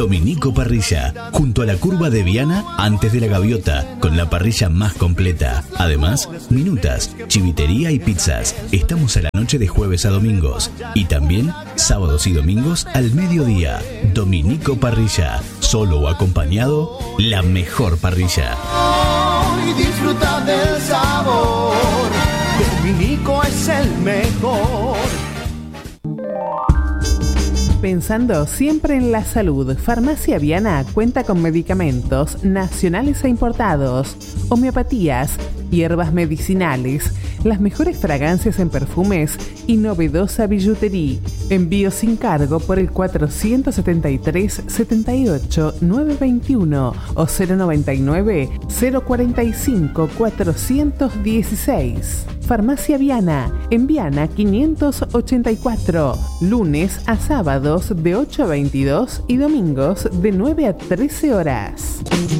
Dominico Parrilla, junto a la curva de Viana, antes de la Gaviota, con la parrilla más completa. Además, minutas, chivitería y pizzas. Estamos a la noche de jueves a domingos y también sábados y domingos al mediodía. Dominico Parrilla, solo o acompañado, la mejor parrilla. Y disfruta del sabor. Dominico es el mejor. Pensando siempre en la salud, Farmacia Viana cuenta con medicamentos nacionales e importados, homeopatías, hierbas medicinales, las mejores fragancias en perfumes y novedosa billutería. Envío sin cargo por el 473 78 921 o 099 045 416. Farmacia Viana, en Viana 584, lunes a sábados de 8 a 22 y domingos de 9 a 13 horas.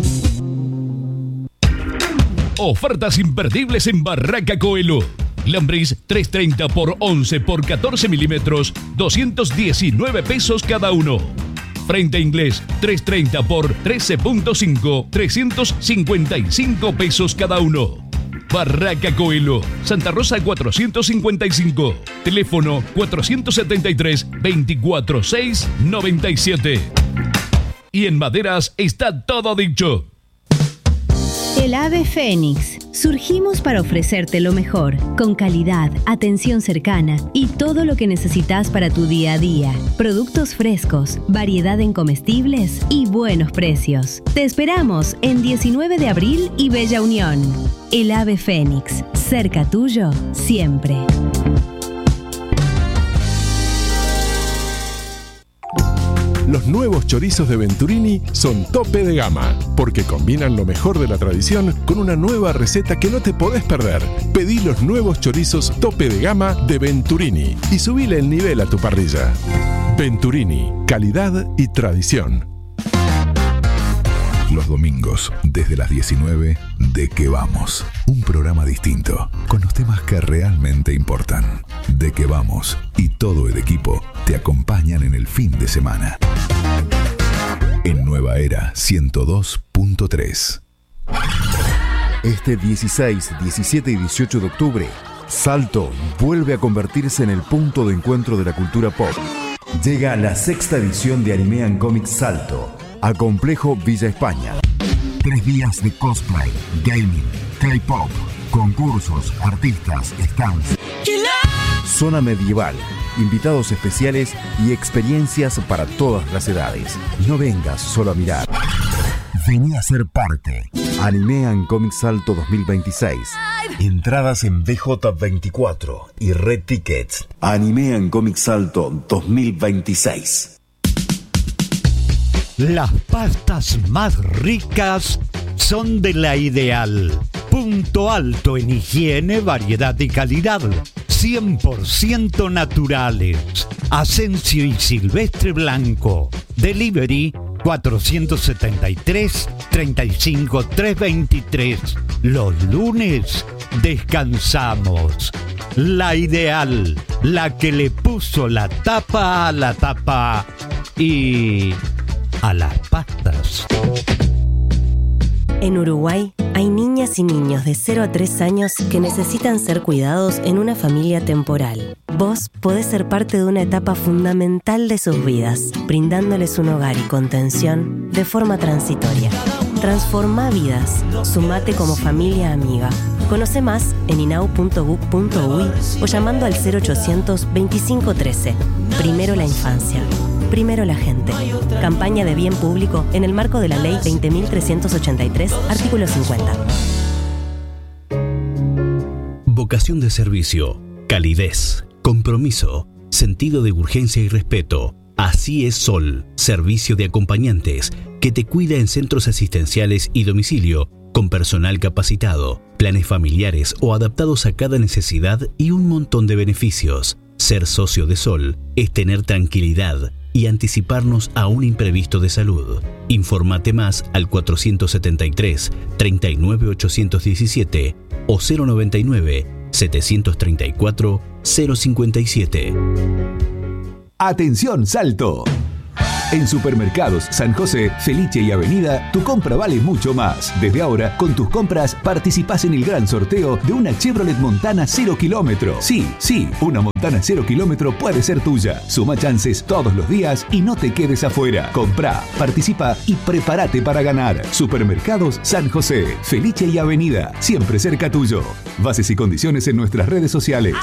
Ofertas imperdibles en Barraca Coelho. Lambris 330 por 11 por 14 milímetros, 219 pesos cada uno. Frente inglés 330 por 13.5, 355 pesos cada uno. Barraca Coelho, Santa Rosa 455. Teléfono 473-24697. Y en maderas está todo dicho. El Ave Fénix. Surgimos para ofrecerte lo mejor, con calidad, atención cercana y todo lo que necesitas para tu día a día. Productos frescos, variedad en comestibles y buenos precios. Te esperamos en 19 de abril y Bella Unión. El Ave Fénix, cerca tuyo, siempre. Los nuevos chorizos de Venturini son tope de gama, porque combinan lo mejor de la tradición con una nueva receta que no te podés perder. Pedí los nuevos chorizos tope de gama de Venturini y subile el nivel a tu parrilla. Venturini, calidad y tradición. Los domingos, desde las 19, ¿De qué vamos? Un programa distinto, con los temas que realmente importan. ¿De qué vamos? Y todo el equipo te acompañan en el fin de semana. En Nueva Era 102.3. Este 16, 17 y 18 de octubre, Salto vuelve a convertirse en el punto de encuentro de la cultura pop. Llega la sexta edición de Anime and Comics Salto a Complejo Villa España. 3 días de cosplay, gaming, K-pop, concursos, artistas, stands, zona medieval, invitados especiales y experiencias para todas las edades. No vengas solo a mirar. Vení a ser parte. Anime and Comics Salto 2026. Entradas en BJ24 y Red Tickets. Anime and Comics Salto 2026. Las pastas más ricas son de La Ideal. Punto alto en higiene, variedad y calidad. 100% naturales. Asensio y Silvestre Blanco. Delivery 473-35-323. Los lunes descansamos. La Ideal, la que le puso la tapa a la tapa y a las pastas. En Uruguay hay niñas y niños de 0 a 3 años que necesitan ser cuidados en una familia temporal. Vos podés ser parte de una etapa fundamental de sus vidas, brindándoles un hogar y contención de forma transitoria. Transforma vidas. Sumate como familia amiga. Conoce más en inau.gov.uy o llamando al 0800 2513. Primero la infancia. Primero la gente. Campaña de bien público en el marco de la Ley 20.383, artículo 50. Vocación de servicio, calidez, compromiso, sentido de urgencia y respeto. Así es Sol, servicio de acompañantes, que te cuida en centros asistenciales y domicilio, con personal capacitado, planes familiares o adaptados a cada necesidad y un montón de beneficios. Ser socio de Sol es tener tranquilidad y anticiparnos a un imprevisto de salud. Infórmate más al 473-39817 o 099-734-057. Atención Salto. En Supermercados San José, Felice y Avenida, tu compra vale mucho más. Desde ahora, con tus compras, participás en el gran sorteo de una Chevrolet Montana 0 kilómetro. Sí, una Montana 0 kilómetro puede ser tuya. Suma chances todos los días y no te quedes afuera. Comprá, participa y prepárate para ganar. Supermercados San José, Felice y Avenida, siempre cerca tuyo. Bases y condiciones en nuestras redes sociales.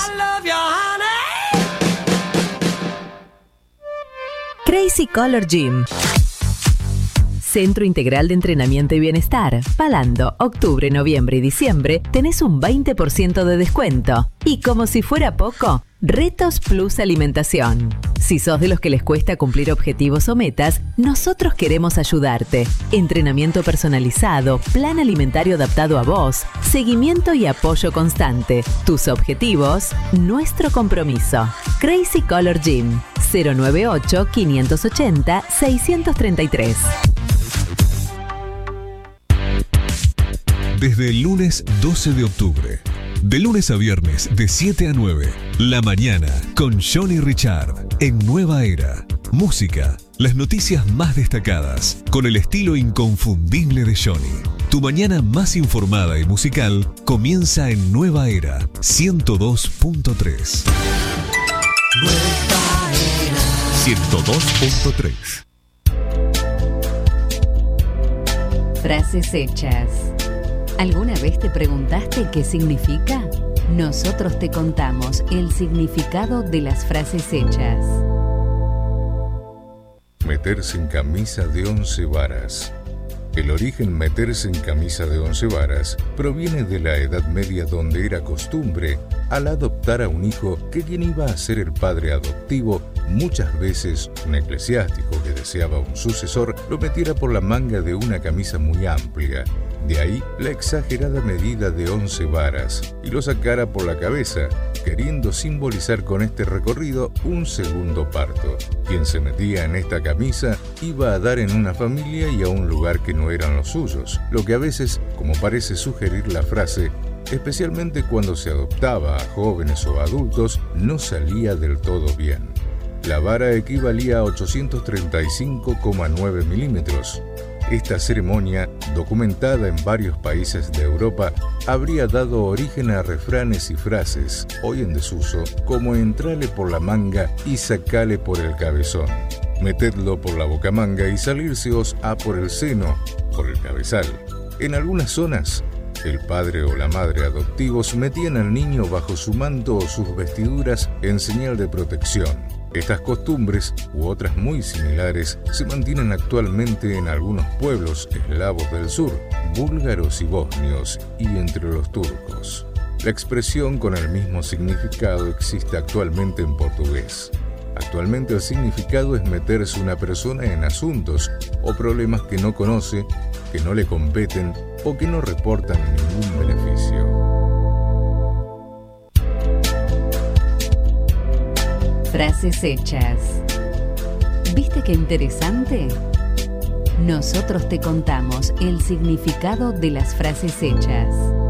Crazy Color Gym. Centro Integral de Entrenamiento y Bienestar. Pagando octubre, noviembre y diciembre tenés un 20% de descuento. Y como si fuera poco, Retos Plus Alimentación. Si sos de los que les cuesta cumplir objetivos o metas, nosotros queremos ayudarte. Entrenamiento personalizado, plan alimentario adaptado a vos, seguimiento y apoyo constante. Tus objetivos, nuestro compromiso. Crazy Color Gym. 098-580-633. Desde el lunes 12 de octubre, de lunes a viernes de 7 a 9, La Mañana con Johnny Richard en Nueva Era. Música, las noticias más destacadas, con el estilo inconfundible de Johnny. Tu mañana más informada y musical comienza en Nueva Era 102.3. Nueva Era 102.3. Frases hechas. ¿Alguna vez te preguntaste qué significa? Nosotros te contamos el significado de las frases hechas. Meterse en camisa de 11 varas. El origen meterse en camisa de 11 varas proviene de la Edad Media, donde era costumbre, al adoptar a un hijo, que quien iba a ser el padre adoptivo, muchas veces un eclesiástico que deseaba un sucesor, lo metiera por la manga de una camisa muy amplia. De ahí la exagerada medida de 11 varas, y lo sacara por la cabeza, queriendo simbolizar con este recorrido un segundo parto. Quien se metía en esta camisa iba a dar en una familia y a un lugar que no eran los suyos, lo que a veces, como parece sugerir la frase, especialmente cuando se adoptaba a jóvenes o adultos, no salía del todo bien. La vara equivalía a 835,9 milímetros. Esta ceremonia, documentada en varios países de Europa, habría dado origen a refranes y frases, hoy en desuso, como entrale por la manga y sacale por el cabezón. Metedlo por la bocamanga y salírseos a por el seno, por el cabezal. En algunas zonas, el padre o la madre adoptivos metían al niño bajo su manto o sus vestiduras en señal de protección. Estas costumbres, u otras muy similares, se mantienen actualmente en algunos pueblos eslavos del sur, búlgaros y bosnios, y entre los turcos. La expresión con el mismo significado existe actualmente en portugués. Actualmente el significado es meterse una persona en asuntos o problemas que no conoce, que no le competen o que no reportan ningún beneficio. Frases hechas. ¿Viste qué interesante? Nosotros te contamos el significado de las frases hechas.